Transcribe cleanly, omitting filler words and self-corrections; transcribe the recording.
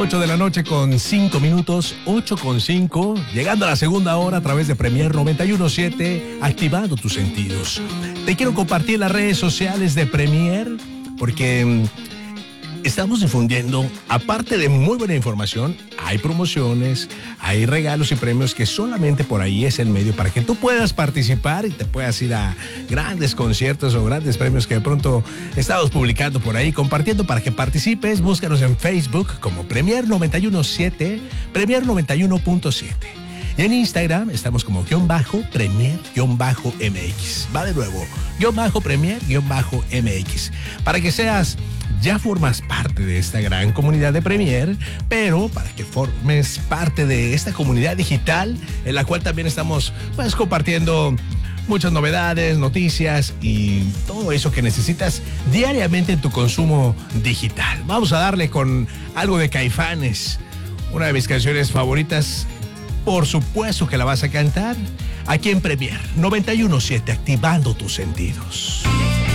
8 de la noche con 5 minutos, 8 con 5, llegando a la segunda hora a través de Premier 91.7, activando tus sentidos. Te quiero compartir las redes sociales de Premier porque estamos difundiendo, aparte de muy buena información, hay promociones, hay regalos y premios que solamente por ahí es el medio para que tú puedas participar y te puedas ir a grandes conciertos o grandes premios que de pronto estamos publicando por ahí, compartiendo para que participes. Búscanos en Facebook como Premier 91.7, Premier 91.7. Y en Instagram estamos como _Premier_MX. Va de nuevo, _Premier_MX. Para que seas... Ya formas parte de esta gran comunidad de Premier, pero para que formes parte de esta comunidad digital, en la cual también estamos pues compartiendo muchas novedades, noticias y todo eso que necesitas diariamente en tu consumo digital. Vamos a darle con algo de Caifanes, una de mis canciones favoritas. Por supuesto que la vas a cantar aquí en Premier 91.7, activando tus sentidos.